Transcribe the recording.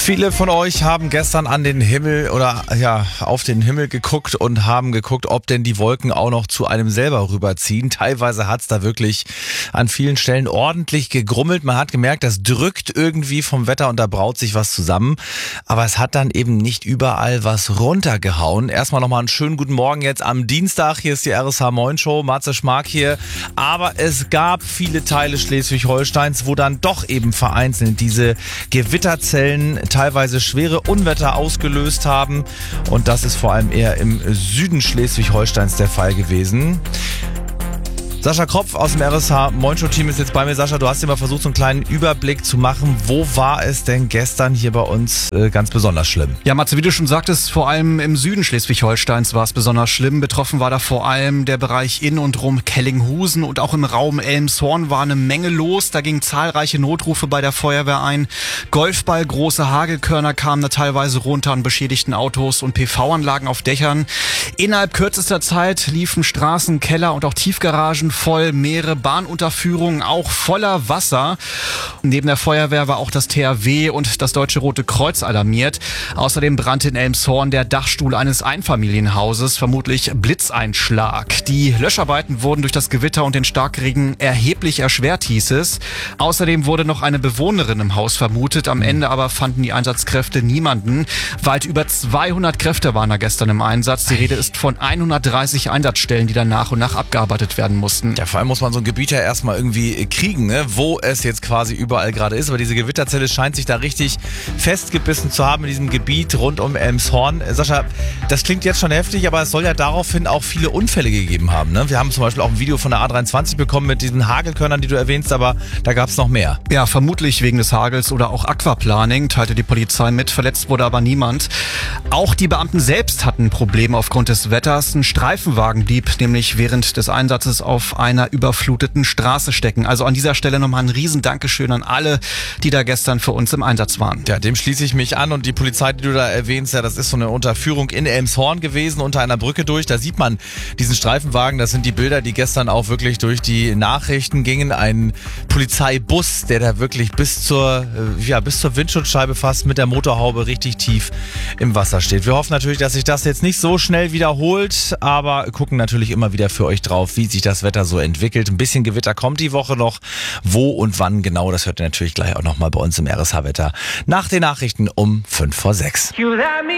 Viele von euch haben gestern an den Himmel oder auf den Himmel geguckt und haben geguckt, ob denn die Wolken auch noch zu einem selber rüberziehen. Teilweise hat's da wirklich an vielen Stellen ordentlich gegrummelt. Man hat gemerkt, das drückt irgendwie vom Wetter und da braut sich was zusammen. Aber es hat dann eben nicht überall was runtergehauen. Erstmal nochmal einen schönen guten Morgen jetzt am Dienstag. Hier ist die RSH Moin Show. Matze Schmark hier. Aber es gab viele Teile Schleswig-Holsteins, wo dann doch eben vereinzelt diese Gewitterzellen teilweise schwere Unwetter ausgelöst haben. Und das ist vor allem eher im Süden Schleswig-Holsteins der Fall gewesen. Sascha Kropf aus dem RSH Moin Show Team ist jetzt bei mir. Sascha, du hast dir mal versucht, so einen kleinen Überblick zu machen. Wo war es denn gestern hier bei uns ganz besonders schlimm? Ja, Matze, wie du schon sagtest, vor allem im Süden Schleswig-Holsteins war es besonders schlimm. Betroffen war da vor allem der Bereich in und rum Kellinghusen und auch im Raum Elmshorn war eine Menge los. Da gingen zahlreiche Notrufe bei der Feuerwehr ein. Golfball, große Hagelkörner kamen da teilweise runter an beschädigten Autos und PV-Anlagen auf Dächern. Innerhalb kürzester Zeit liefen Straßen, Keller und auch Tiefgaragen voll, mehrere Bahnunterführungen auch voller Wasser. Neben der Feuerwehr war auch das THW und das Deutsche Rote Kreuz alarmiert. Außerdem brannte in Elmshorn der Dachstuhl eines Einfamilienhauses, vermutlich Blitzeinschlag. Die Löscharbeiten wurden durch das Gewitter und den Starkregen erheblich erschwert, hieß es. Außerdem wurde noch eine Bewohnerin im Haus vermutet. Am Ende aber fanden die Einsatzkräfte niemanden. Weit über 200 Kräfte waren da gestern im Einsatz. Die Rede ist von 130 Einsatzstellen, die dann nach und nach abgearbeitet werden mussten. Ja, vor allem muss man so ein Gebiet ja erstmal irgendwie kriegen, ne? Wo es jetzt quasi überall gerade ist. Aber diese Gewitterzelle scheint sich da richtig festgebissen zu haben in diesem Gebiet rund um Elmshorn. Sascha, das klingt jetzt schon heftig, aber es soll ja daraufhin auch viele Unfälle gegeben haben, ne? Wir haben zum Beispiel auch ein Video von der A23 bekommen mit diesen Hagelkörnern, die du erwähnst, aber da gab es noch mehr. Ja, vermutlich wegen des Hagels oder auch Aquaplaning, teilte die Polizei mit. Verletzt wurde aber niemand. Auch die Beamten selbst hatten Probleme aufgrund des Wetters. Ein Streifenwagen blieb nämlich während des Einsatzes auf einer überfluteten Straße stecken. Also an dieser Stelle nochmal ein riesen Dankeschön an alle, die da gestern für uns im Einsatz waren. Ja, dem schließe ich mich an und die Polizei, die du da erwähnst, ja, das ist so eine Unterführung in Elmshorn gewesen, unter einer Brücke durch. Da sieht man diesen Streifenwagen, das sind die Bilder, die gestern auch wirklich durch die Nachrichten gingen. Ein Polizeibus, der da wirklich bis zur Windschutzscheibe fast mit der Motorhaube richtig tief im Wasser steht. Wir hoffen natürlich, dass sich das jetzt nicht so schnell wiederholt, aber gucken natürlich immer wieder für euch drauf, wie sich das Wetter so entwickelt. Ein bisschen Gewitter kommt die Woche noch. Wo und wann genau, das hört ihr natürlich gleich auch nochmal bei uns im RSH-Wetter nach den Nachrichten um 5 vor 6.